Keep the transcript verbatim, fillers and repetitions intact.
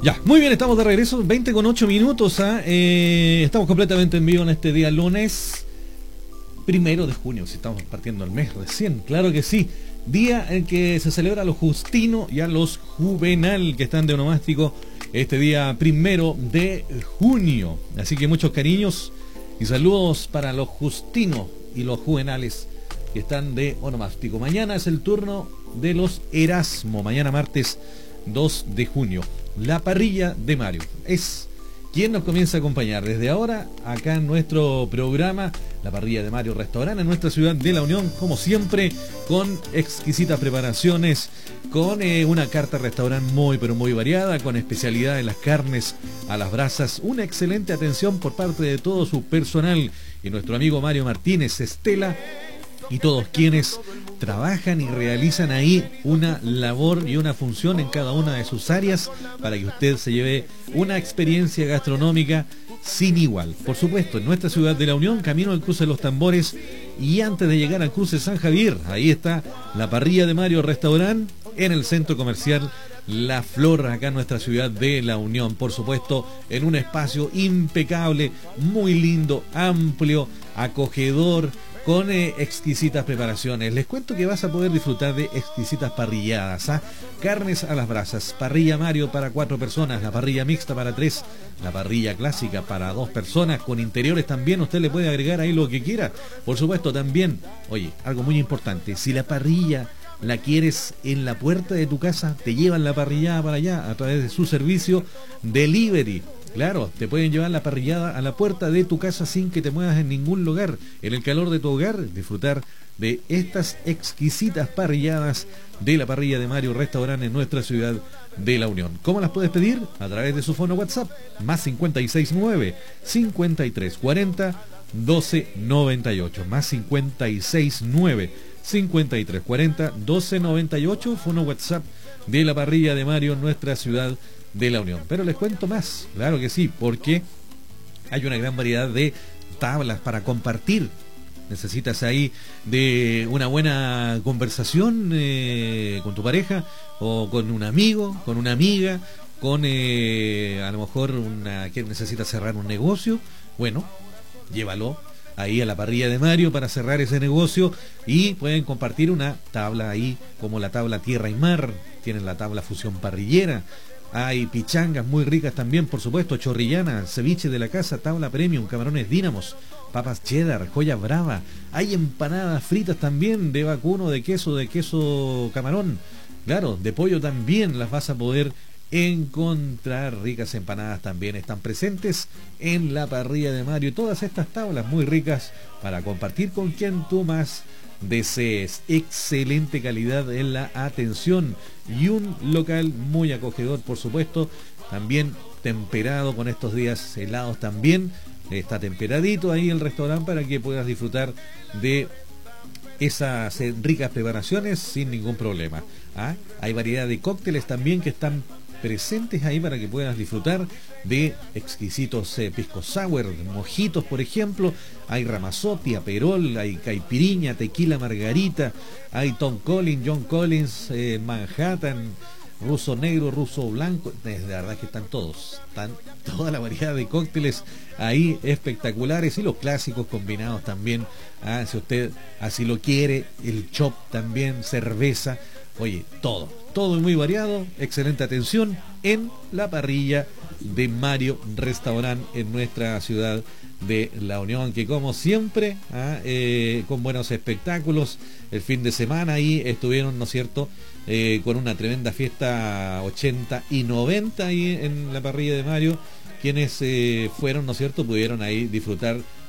Ya, muy bien, estamos de regreso, veinte con ocho minutos. ¿ah? Eh, estamos completamente en vivo en este día lunes primero de junio, si estamos partiendo el mes recién, claro que sí. Día en que se celebra a los Justino y a los Juvenal, que están de onomástico este día primero de junio. Así que muchos cariños y saludos para los Justino y los Juvenales que están de onomástico. Mañana es el turno de los Erasmo, mañana martes dos de junio. La parrilla de Mario es quien nos comienza a acompañar desde ahora acá en nuestro programa. La parrilla de Mario Restaurante en nuestra ciudad de La Unión, como siempre, con exquisitas preparaciones, con eh, una carta restaurante muy pero muy variada, con especialidad en las carnes a las brasas, una excelente atención por parte de todo su personal y nuestro amigo Mario Martínez Estela y todos quienes trabajan y realizan ahí una labor y una función en cada una de sus áreas para que usted se lleve una experiencia gastronómica sin igual. Por supuesto, en nuestra ciudad de La Unión, camino al cruce de los Tambores, y antes de llegar al cruce San Javier, ahí está la parrilla de Mario Restaurante en el centro comercial La Flor, acá en nuestra ciudad de La Unión. Por supuesto, en un espacio impecable, muy lindo, amplio, acogedor, con eh, exquisitas preparaciones. Les cuento que vas a poder disfrutar de exquisitas parrilladas, ¿ah? Carnes a las brasas, parrilla Mario para cuatro personas, la parrilla mixta para tres, la parrilla clásica para dos personas, con interiores también. Usted le puede agregar ahí lo que quiera. Por supuesto también, oye, algo muy importante, si la parrilla la quieres en la puerta de tu casa, te llevan la parrillada para allá a través de su servicio delivery. Claro, te pueden llevar la parrillada a la puerta de tu casa sin que te muevas en ningún lugar. En el calor de tu hogar, disfrutar de estas exquisitas parrilladas de la parrilla de Mario Restaurante en nuestra ciudad de La Unión. ¿Cómo las puedes pedir? A través de su fono WhatsApp, más cincuenta y seis nueve, cincuenta y tres cuarenta, doce noventa y ocho, más cincuenta y seis nueve, cincuenta y tres cuarenta, doce noventa y ocho, fono WhatsApp de la parrilla de Mario en nuestra ciudad de La Unión. Pero les cuento más, claro que sí, porque hay una gran variedad de tablas para compartir. Necesitas ahí de una buena conversación eh, con tu pareja o con un amigo, con una amiga, con eh, a lo mejor una que necesita cerrar un negocio. Bueno, llévalo ahí a la parrilla de Mario para cerrar ese negocio y pueden compartir una tabla ahí como la tabla Tierra y Mar. Tienen la tabla Fusión Parrillera. Hay pichangas muy ricas también, por supuesto, chorrillana, ceviche de la casa, tabla premium, camarones dínamos, papas cheddar, joya brava. Hay empanadas fritas también de vacuno, de queso, de queso camarón. Claro, de pollo también las vas a poder encontrar. Ricas empanadas también están presentes en la parrilla de Mario. Todas estas tablas muy ricas para compartir con quien tú más desees. Excelente calidad en la atención y un local muy acogedor, por supuesto, también temperado con estos días helados también. Está temperadito ahí el restaurante para que puedas disfrutar de esas ricas preparaciones sin ningún problema. ¿Ah? Hay variedad de cócteles también que están presentes ahí para que puedas disfrutar de exquisitos eh, pisco sour, mojitos por ejemplo. Hay ramazotti, aperol, hay caipiriña, tequila margarita, hay Tom Collins, John Collins, eh, Manhattan, ruso negro, ruso blanco. De verdad que están todos, están toda la variedad de cócteles ahí espectaculares, y los clásicos combinados también, ah, si usted así lo quiere, el chop también, cerveza. Oye, todo, todo muy variado, excelente atención en la parrilla de Mario Restaurante en nuestra ciudad de La Unión, que como siempre, ah, eh, con buenos espectáculos, el fin de semana ahí estuvieron, ¿no es cierto?, eh, con una tremenda fiesta ochenta y noventa ahí en la parrilla de Mario. Quienes eh, fueron, ¿no es cierto?, pudieron ahí disfrutar